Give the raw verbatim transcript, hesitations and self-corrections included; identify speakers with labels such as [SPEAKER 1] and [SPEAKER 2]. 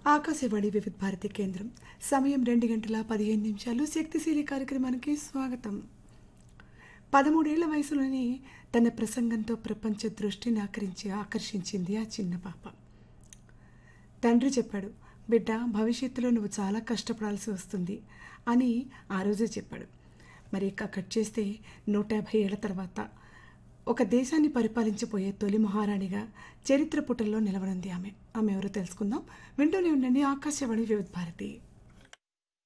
[SPEAKER 1] ఆకాశవాణి వివిధ భారతి కేంద్రం సమయం రెండు గంటల పదిహేను నిమిషాలు శక్తిశీలి కార్యక్రమానికి స్వాగతం. పదమూడేళ్ల వయసులోనే తన ప్రసంగంతో ప్రపంచ దృష్టిని ఆకరించి ఆకర్షించింది ఆ చిన్న పాప. తండ్రి చెప్పాడు, బిడ్డ, భవిష్యత్తులో నువ్వు చాలా కష్టపడాల్సి వస్తుంది అని ఆ రోజే చెప్పాడు. మరి ఇక కట్ చేస్తే నూట యాభై ఏళ్ల తర్వాత ఒక దేశాన్ని పరిపాలించిపోయే తొలి మహారాణిగా చరిత్ర పుటల్లో నిలవనుంది ఆమె. ఆమె ఎవరో తెలుసుకుందాం. వింటూనే ఉండండి ఆకాశవాణి వివిధ భారతి.